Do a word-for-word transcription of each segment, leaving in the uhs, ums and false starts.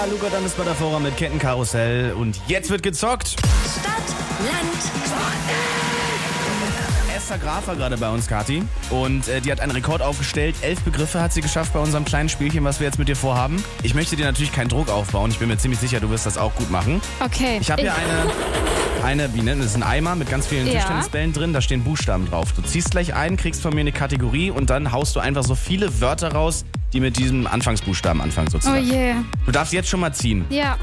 Luca, dann ist bei der Vorrat mit Kettenkarussell und jetzt wird gezockt. Stadt, Land, Esther Graf war gerade bei uns, Kathi, und äh, die hat einen Rekord aufgestellt. Elf Begriffe hat sie geschafft bei unserem kleinen Spielchen, was wir jetzt mit dir vorhaben. Ich möchte dir natürlich keinen Druck aufbauen. Ich bin mir ziemlich sicher, du wirst das auch gut machen. Okay. Ich habe hier eine, eine, wie nennt man das, ein Eimer mit ganz vielen Ja. Tischtennisbällen drin. Da stehen Buchstaben drauf. Du ziehst gleich ein, kriegst von mir eine Kategorie und dann haust du einfach so viele Wörter raus, die mit diesem Anfangsbuchstaben anfangen Oh sozusagen. je. Du darfst jetzt schon mal ziehen. Ja.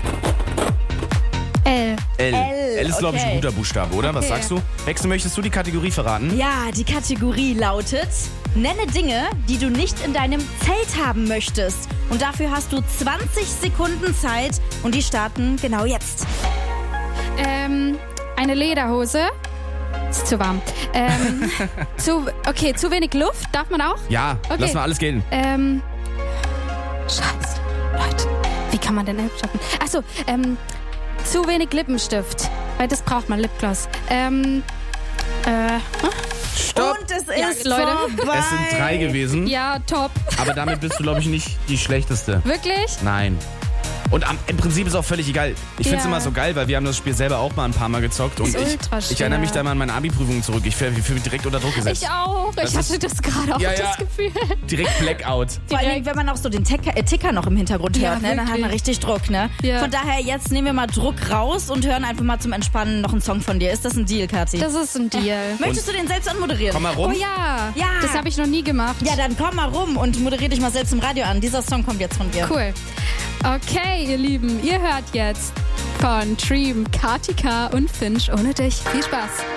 L. L. L, L ist, glaube ich, ein okay. guter Buchstabe, oder? Was Okay. sagst du? Wechsel, möchtest du die Kategorie verraten? Ja, die Kategorie lautet: Nenne Dinge, die du nicht in deinem Zelt haben möchtest. Und dafür hast du zwanzig Sekunden Zeit und die starten genau jetzt. Ähm, eine Lederhose. Ist zu warm. Ähm, zu, okay, zu wenig Luft. Darf man auch? Ja, Okay. lass mal alles gelten. Ähm, Scheiße. Leute, wie kann man denn Elf schaffen? Achso, ähm, zu wenig Lippenstift. Weil das braucht man, Lipgloss. Ähm, äh, Stopp! Und es Ja, ist Leute. vorbei. Es sind drei gewesen, ja, top. aber damit bist du, glaube ich, nicht die schlechteste. Wirklich? Nein. Und am, im Prinzip ist auch völlig egal. Ich finde es Ja. immer so geil, weil wir haben das Spiel selber auch mal ein paar Mal gezockt. Und Ist ich, ultra ich erinnere mich schwer. da mal an meine Abi-Prüfungen zurück. Ich fühle mich direkt unter Druck gesetzt. Ich auch. Das Ich hatte ist- das gerade auch Ja, ja. das Gefühl. Direkt Blackout. Vor allem, wenn man auch so den Ticker, äh, Ticker noch im Hintergrund Ja, hört, ne? Dann hat man wirklich. richtig Druck, ne? Ja. Von daher, jetzt nehmen wir mal Druck raus und hören einfach mal zum Entspannen noch einen Song von dir. Ist das ein Deal, Kathi? Das ist ein Deal. Möchtest du den selbst anmoderieren? Komm mal rum. Oh ja. Ja. Das habe ich noch nie gemacht. Ja, dann komm mal rum und moderier dich mal selbst im Radio an. Dieser Song kommt jetzt von dir. Cool. Okay, ihr Lieben, ihr hört jetzt von Dream, Katika und Finch ohne dich. Viel Spaß.